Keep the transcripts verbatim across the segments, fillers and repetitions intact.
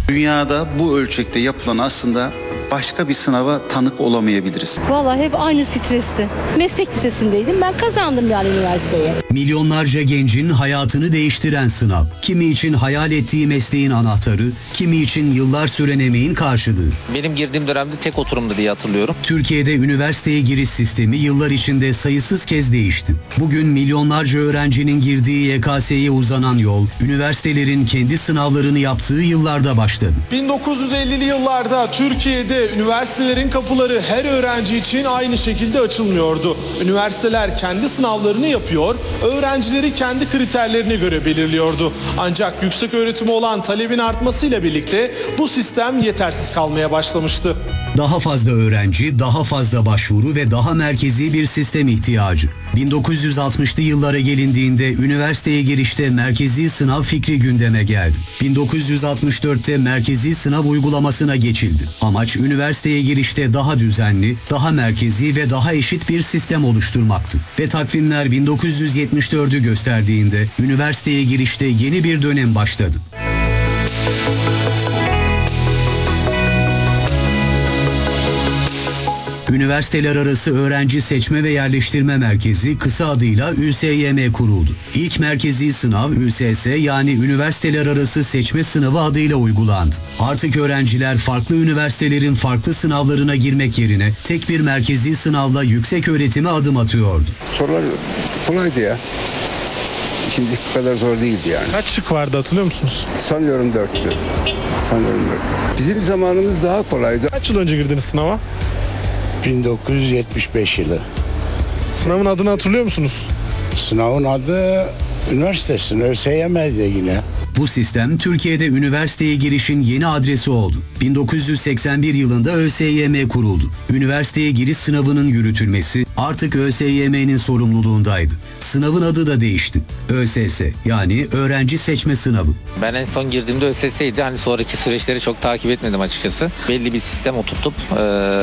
Dünyada bu ölçekte yapılan aslında başka bir sınava tanık olamayabiliriz. Vallahi hep aynı stresti. Meslek lisesindeydim. Ben kazandım yani üniversiteye. Milyonlarca gencin hayatını değiştiren sınav. Kimi için hayal ettiği mesleğin anahtarı, kimi için yıllar süren emeğin karşılığı. Benim girdiğim dönemde tek oturumdu diye hatırlıyorum. Türkiye'de üniversiteye giriş sistemi yıllar içinde sayısız kez değişti. Bugün milyonlarca öğrencinin girdiği Y K S'ye uzanan yol, üniversitelerin kendi sınavlarını yaptığı yıllarda başladı. bin dokuz yüz ellili yıllarda Türkiye'de üniversitelerin kapıları her öğrenci için aynı şekilde açılmıyordu. Üniversiteler kendi sınavlarını yapıyor, öğrencileri kendi kriterlerine göre belirliyordu. Ancak yüksek öğretime olan talebin artmasıyla birlikte bu sistem yetersiz kalmaya başlamıştı. Daha fazla öğrenci, daha fazla başvuru ve daha merkezi bir sistem ihtiyacı. bin dokuz yüz altmışlı yıllara gelindiğinde üniversiteye girişte merkezi sınav fikri gündeme geldi. bin dokuz yüz altmış dörtte merkezi sınav uygulamasına geçildi. Amaç üniversiteye girişte daha düzenli, daha merkezi ve daha eşit bir sistem oluşturmaktı. Ve takvimler bin dokuz yüz yetmiş dördü gösterdiğinde üniversiteye girişte yeni bir dönem başladı. Üniversiteler Arası Öğrenci Seçme ve Yerleştirme Merkezi, kısa adıyla Ü S Y M kuruldu. İlk merkezi sınav Ü S S yani Üniversiteler Arası Seçme Sınavı adıyla uygulandı. Artık öğrenciler farklı üniversitelerin farklı sınavlarına girmek yerine tek bir merkezi sınavla yüksek öğretime adım atıyordu. Sorular kolaydı ya. Şimdiki kadar zor değildi yani. Kaç şık vardı hatırlıyor musunuz? Sanıyorum dörttü. Sanıyorum dörttü. Bizim zamanımız daha kolaydı. Kaç yıl önce girdiniz sınava? bin dokuz yüz yetmiş beş yılı. Sınavın adını hatırlıyor musunuz? Sınavın adı üniversitesin, Ö S Y M'de yine. Bu sistem Türkiye'de üniversiteye girişin yeni adresi oldu. bin dokuz yüz seksen bir yılında Ö S Y M kuruldu. Üniversiteye giriş sınavının yürütülmesi artık Ö S Y M'nin sorumluluğundaydı. Sınavın adı da değişti. Ö S S yani Öğrenci Seçme Sınavı. Ben en son girdiğimde Ö S S'ydi. Hani sonraki süreçleri çok takip etmedim açıkçası. Belli bir sistem oturtup e,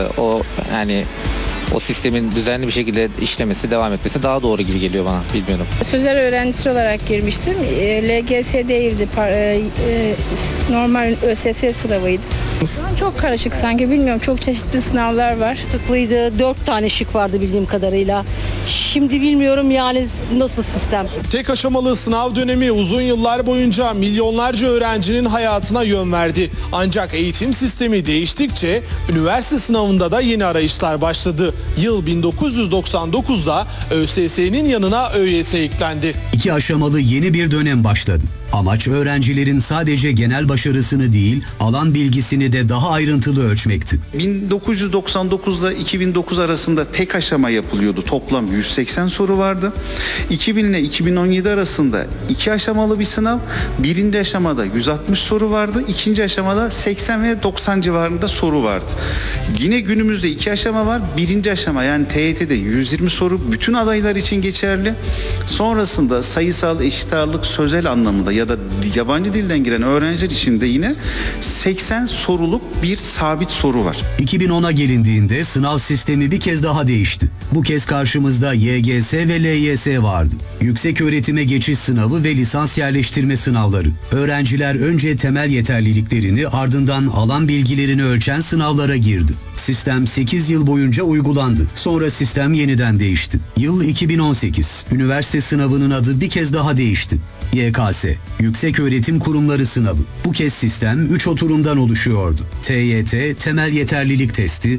o yani o sistemin düzenli bir şekilde işlemesi, devam etmesi daha doğru gibi geliyor bana. Bilmiyorum. Sözel öğrencisi olarak girmiştim. E, L G S değildi. Par- e, e, normal Ö S S sınavıydı. Şu an çok karışık sanki. Bilmiyorum. Çok çeşitli sınavlar var. Tıklıydı. Dört tane şık vardı bildiğim kadarıyla. Şimdi bilmiyorum yani nasıl sistem. Tek aşamalı sınav dönemi uzun yıllar boyunca milyonlarca öğrencinin hayatına yön verdi. Ancak eğitim sistemi değiştikçe üniversite sınavında da yeni arayışlar başladı. Yıl bin dokuz yüz doksan dokuzda Ö S S'nin yanına Ö Y S eklendi. İki aşamalı yeni bir dönem başladı. Amaç öğrencilerin sadece genel başarısını değil, alan bilgisini de daha ayrıntılı ölçmekti. bin dokuz yüz doksan dokuzla iki bin dokuz arasında tek aşama yapılıyordu. Toplam yüz seksen soru vardı. iki bin ile iki bin on yedi arasında iki aşamalı bir sınav. Birinci aşamada yüz altmış soru vardı. İkinci aşamada seksen ve doksan civarında soru vardı. Yine günümüzde iki aşama var. Birinci aşama yani T Y T'de yüz yirmi soru bütün adaylar için geçerli. Sonrasında sayısal, eşit ağırlık, sözel anlamında ya da yabancı dilden giren öğrenciler için de yine seksen soruluk bir sabit soru var. iki bin ona gelindiğinde sınav sistemi bir kez daha değişti. Bu kez karşımızda Y G S ve L Y S vardı. Yüksek öğretime geçiş sınavı ve lisans yerleştirme sınavları. Öğrenciler önce temel yeterliliklerini ardından alan bilgilerini ölçen sınavlara girdi. Sistem sekiz yıl boyunca uygulandı. Sonra sistem yeniden değişti. Yıl iki bin on sekiz. Üniversite sınavının adı bir kez daha değişti. Y K S, Yüksek Öğretim Kurumları Sınavı. Bu kez sistem üç oturumdan oluşuyordu. T Y T, temel yeterlilik testi,